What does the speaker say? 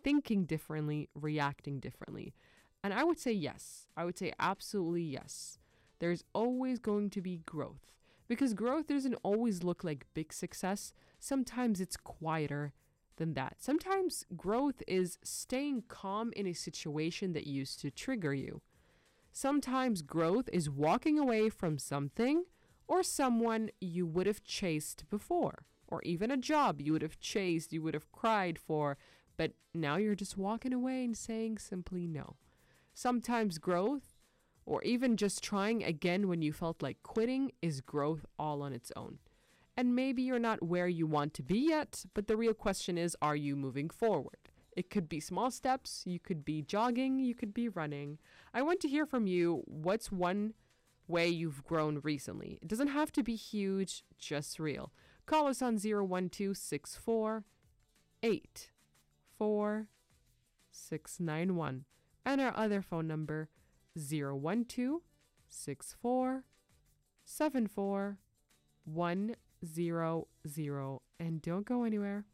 thinking differently, reacting differently? And I would say yes. I would say absolutely yes. There's always going to be growth because growth doesn't always look like big success. Sometimes it's quieter than that. Sometimes growth is staying calm in a situation that used to trigger you. Sometimes growth is walking away from something or someone you would have chased before, or even a job you would have chased, you would have cried for, but now you're just walking away and saying simply no. Sometimes growth, or even just trying again when you felt like quitting, is growth all on its own. And maybe you're not where you want to be yet, but the real question is, are you moving forward? It could be small steps, you could be jogging, you could be running. I want to hear from you, what's one way you've grown recently? It doesn't have to be huge, just real. Call us on 01264 84691 and our other phone number 01264 74 100. And don't go anywhere.